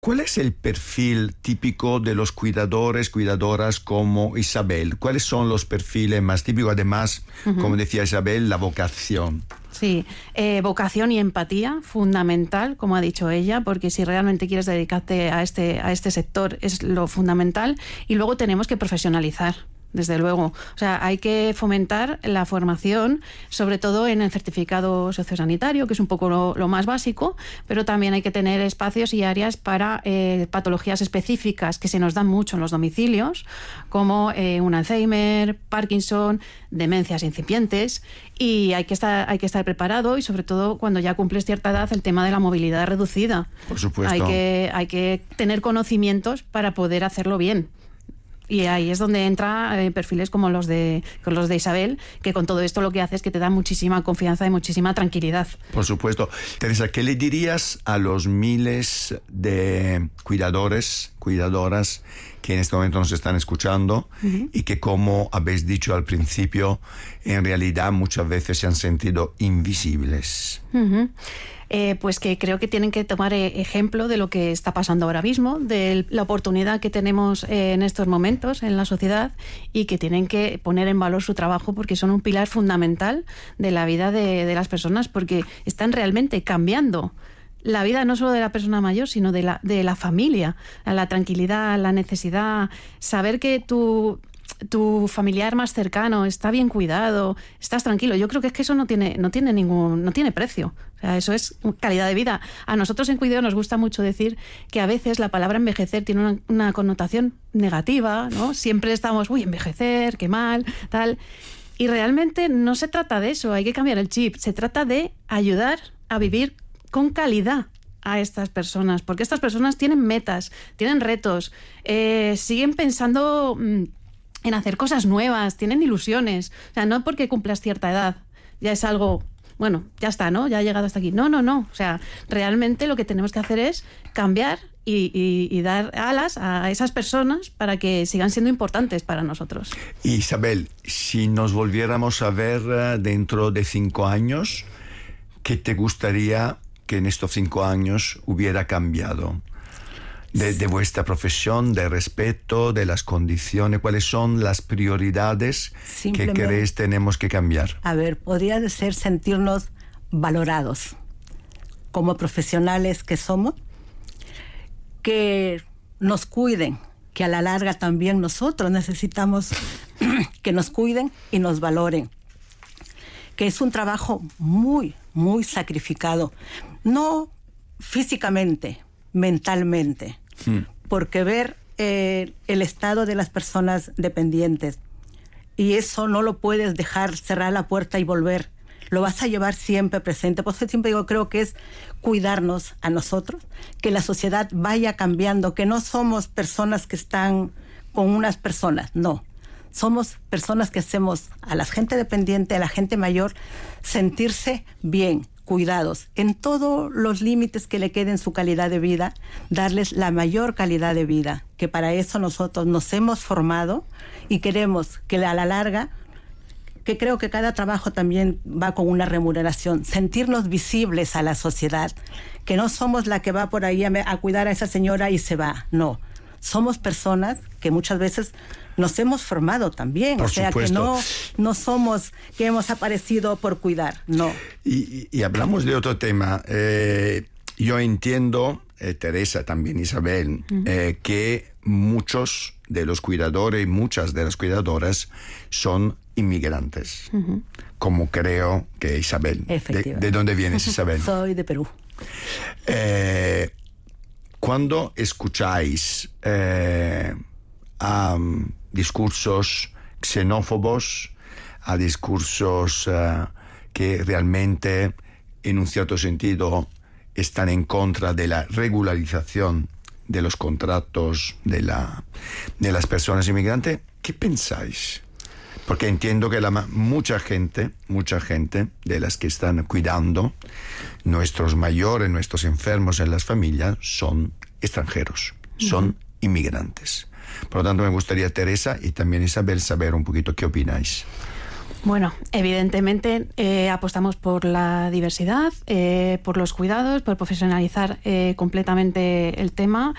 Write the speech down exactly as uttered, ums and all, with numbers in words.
¿Cuál es el perfil típico de los cuidadores, cuidadoras como Isabel? ¿Cuáles son los perfiles más típicos? Además, uh-huh. como decía Isabel, la vocación. Sí, eh, vocación y empatía, fundamental, como ha dicho ella, porque si realmente quieres dedicarte a este, a este sector es lo fundamental. Y luego tenemos que profesionalizar. Desde luego. O sea, hay que fomentar la formación, sobre todo en el certificado sociosanitario, que es un poco lo, lo más básico, pero también hay que tener espacios y áreas para eh, patologías específicas que se nos dan mucho en los domicilios, como eh, un Alzheimer, Parkinson, demencias incipientes, y hay que estar, hay que estar preparado, y sobre todo cuando ya cumples cierta edad, el tema de la movilidad reducida. Por supuesto. Hay que, hay que tener conocimientos para poder hacerlo bien. Y ahí es donde entra eh, perfiles como los de con los de Isabel, que con todo esto lo que hace es que te da muchísima confianza y muchísima tranquilidad. Por supuesto. Teresa, ¿qué le dirías a los miles de cuidadores, cuidadoras que en este momento nos están escuchando uh-huh. y que, como habéis dicho al principio, en realidad muchas veces se han sentido invisibles? Uh-huh. Eh, pues que creo que tienen que tomar eh, ejemplo de lo que está pasando ahora mismo, de la oportunidad que tenemos eh, en estos momentos en la sociedad, y que tienen que poner en valor su trabajo, porque son un pilar fundamental de la vida de, de las personas, porque están realmente cambiando la vida no solo de la persona mayor, sino de la, de la familia, la tranquilidad, la necesidad, saber que tu... tu familiar más cercano está bien cuidado, estás tranquilo. Yo creo que es que eso no tiene, no tiene ningún, no tiene precio. O sea, eso es calidad de vida. A nosotros en Cuideo nos gusta mucho decir que a veces la palabra envejecer tiene una, una connotación negativa, ¿no? Siempre estamos, uy, envejecer, qué mal, tal. Y realmente no se trata de eso, hay que cambiar el chip. Se trata de ayudar a vivir con calidad a estas personas, porque estas personas tienen metas, tienen retos, eh, siguen pensando Mmm, en hacer cosas nuevas, tienen ilusiones. O sea, no porque cumplas cierta edad ya es algo, bueno, ya está, ¿no? Ya ha llegado hasta aquí. No, no, no. O sea, realmente lo que tenemos que hacer es cambiar y, y, y dar alas a esas personas para que sigan siendo importantes para nosotros. Isabel, si nos volviéramos a ver dentro de cinco años, ¿qué te gustaría que en estos cinco años hubiera cambiado? De, de vuestra profesión, de respeto, de las condiciones, ¿cuáles son las prioridades que creéis tenemos que cambiar? A ver, podría ser sentirnos valorados como profesionales que somos, que nos cuiden, que a la larga también nosotros necesitamos que nos cuiden y nos valoren, que es un trabajo muy, muy sacrificado, no físicamente, mentalmente, hmm. porque ver eh, el estado de las personas dependientes, y eso no lo puedes dejar cerrar la puerta y volver, lo vas a llevar siempre presente. Por eso siempre digo, creo que es cuidarnos a nosotros, que la sociedad vaya cambiando, que no somos personas que están con unas personas, no, somos personas que hacemos a la gente dependiente, a la gente mayor, sentirse bien, cuidados, en todos los límites que le queden su calidad de vida, darles la mayor calidad de vida, que para eso nosotros nos hemos formado y queremos que a la larga, que creo que cada trabajo también va con una remuneración, sentirnos visibles a la sociedad, que no somos la que va por ahí a, a cuidar a esa señora y se va, no, somos personas que muchas veces nos hemos formado también, por o sea supuesto. Que no, no somos que hemos aparecido por cuidar, no. Y, y hablamos de otro tema. Eh, yo entiendo, eh, Teresa, también Isabel, uh-huh. eh, que muchos de los cuidadores y muchas de las cuidadoras son inmigrantes, uh-huh. como creo que Isabel. ¿De, de dónde vienes, Isabel? Soy de Perú. Eh, cuando escucháis eh, a um, discursos xenófobos, a discursos uh, que realmente, en un cierto sentido, están en contra de la regularización de los contratos de, la, de las personas inmigrantes, ¿qué pensáis? Porque entiendo que la, mucha gente, mucha gente de las que están cuidando nuestros mayores, nuestros enfermos en las familias, son extranjeros, son uh-huh. inmigrantes. Por lo tanto, me gustaría, Teresa y también Isabel, saber un poquito qué opináis. Bueno, evidentemente eh, apostamos por la diversidad, eh, por los cuidados, por profesionalizar eh, completamente el tema.